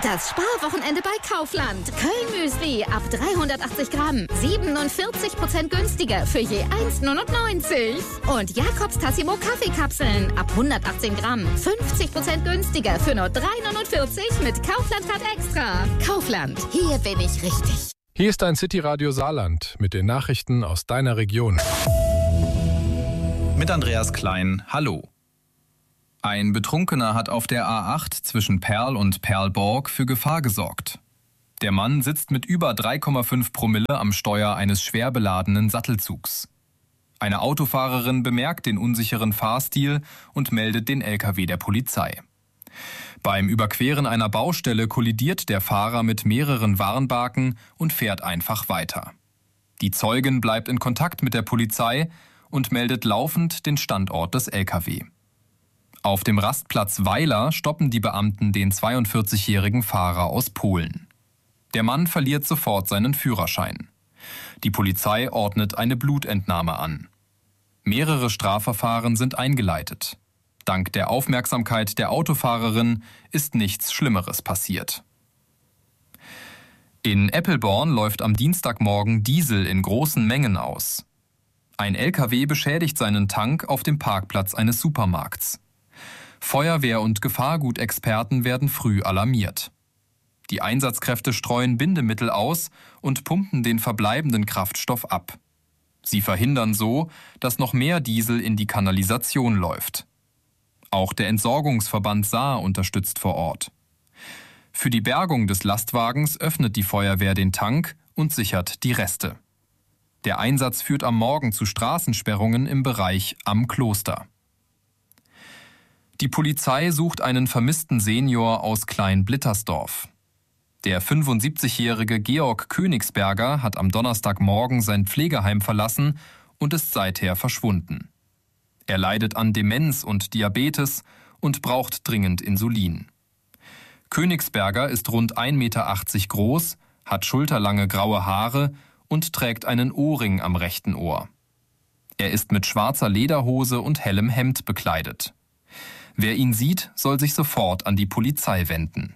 Das Sparwochenende bei Kaufland. Köln-Müsli ab 380 Gramm. 47% günstiger für je 1,99. Und Jakobs Tassimo Kaffeekapseln ab 118 Gramm. 50% günstiger für nur 3,49 mit Kaufland-Card Extra. Kaufland, hier bin ich richtig. Hier ist ein City Radio Saarland mit den Nachrichten aus deiner Region. Mit Andreas Klein, hallo. Ein Betrunkener hat auf der A8 zwischen Perl und Perlborg für Gefahr gesorgt. Der Mann sitzt mit über 3,5 Promille am Steuer eines schwer beladenen Sattelzugs. Eine Autofahrerin bemerkt den unsicheren Fahrstil und meldet den LKW der Polizei. Beim Überqueren einer Baustelle kollidiert der Fahrer mit mehreren Warnbarken und fährt einfach weiter. Die Zeugin bleibt in Kontakt mit der Polizei und meldet laufend den Standort des LKW. Auf dem Rastplatz Weiler stoppen die Beamten den 42-jährigen Fahrer aus Polen. Der Mann verliert sofort seinen Führerschein. Die Polizei ordnet eine Blutentnahme an. Mehrere Strafverfahren sind eingeleitet. Dank der Aufmerksamkeit der Autofahrerin ist nichts Schlimmeres passiert. In Eppelborn läuft am Dienstagmorgen Diesel in großen Mengen aus. Ein LKW beschädigt seinen Tank auf dem Parkplatz eines Supermarkts. Feuerwehr- und Gefahrgutexperten werden früh alarmiert. Die Einsatzkräfte streuen Bindemittel aus und pumpen den verbleibenden Kraftstoff ab. Sie verhindern so, dass noch mehr Diesel in die Kanalisation läuft. Auch der Entsorgungsverband Saar unterstützt vor Ort. Für die Bergung des Lastwagens öffnet die Feuerwehr den Tank und sichert die Reste. Der Einsatz führt am Morgen zu Straßensperrungen im Bereich Am Kloster. Die Polizei sucht einen vermissten Senior aus Klein-Blittersdorf. Der 75-jährige Georg Königsberger hat am Donnerstagmorgen sein Pflegeheim verlassen und ist seither verschwunden. Er leidet an Demenz und Diabetes und braucht dringend Insulin. Königsberger ist rund 1,80 Meter groß, hat schulterlange graue Haare und trägt einen Ohrring am rechten Ohr. Er ist mit schwarzer Lederhose und hellem Hemd bekleidet. Wer ihn sieht, soll sich sofort an die Polizei wenden.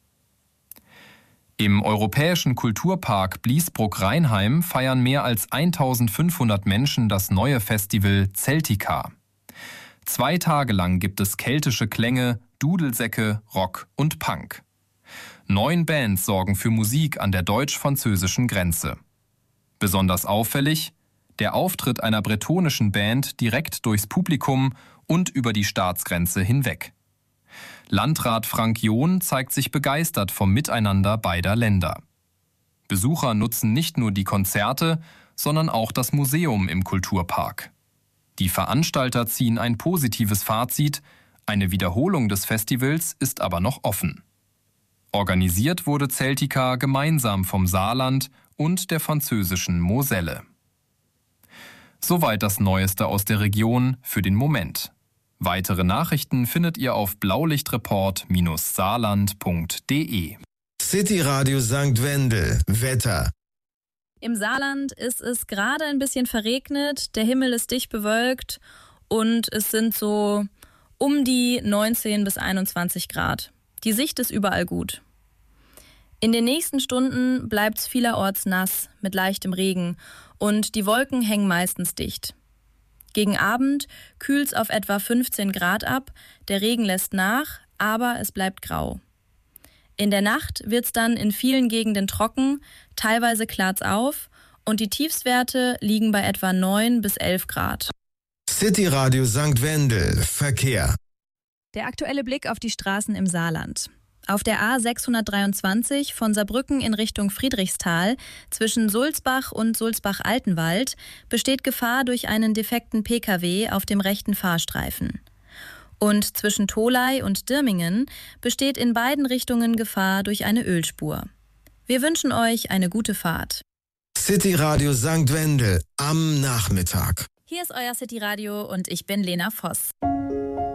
Im Europäischen Kulturpark Bliesbruck-Rheinheim feiern mehr als 1500 Menschen das neue Festival Celtica. 2 Tage lang gibt es keltische Klänge, Dudelsäcke, Rock und Punk. 9 Bands sorgen für Musik an der deutsch-französischen Grenze. Besonders auffällig: der Auftritt einer bretonischen Band direkt durchs Publikum und über die Staatsgrenze hinweg. Landrat Frank John zeigt sich begeistert vom Miteinander beider Länder. Besucher nutzen nicht nur die Konzerte, sondern auch das Museum im Kulturpark. Die Veranstalter ziehen ein positives Fazit, eine Wiederholung des Festivals ist aber noch offen. Organisiert wurde Celtica gemeinsam vom Saarland und der französischen Moselle. Soweit das Neueste aus der Region für den Moment. Weitere Nachrichten findet ihr auf blaulichtreport-saarland.de. City Radio St. Wendel. Wetter. Im Saarland ist es gerade ein bisschen verregnet, der Himmel ist dicht bewölkt und es sind so um die 19 bis 21 Grad. Die Sicht ist überall gut. In den nächsten Stunden bleibt es vielerorts nass mit leichtem Regen und die Wolken hängen meistens dicht. Gegen Abend kühlt es auf etwa 15 Grad ab, der Regen lässt nach, aber es bleibt grau. In der Nacht wird es dann in vielen Gegenden trocken, teilweise klart es auf und die Tiefstwerte liegen bei etwa 9 bis 11 Grad. City Radio St. Wendel. Verkehr. Der aktuelle Blick auf die Straßen im Saarland. Auf der A623 von Saarbrücken in Richtung Friedrichsthal zwischen Sulzbach und Sulzbach-Altenwald besteht Gefahr durch einen defekten Pkw auf dem rechten Fahrstreifen. Und zwischen Tholey und Dirmingen besteht in beiden Richtungen Gefahr durch eine Ölspur. Wir wünschen euch eine gute Fahrt. City Radio St. Wendel am Nachmittag. Hier ist euer City Radio und ich bin Lena Voss.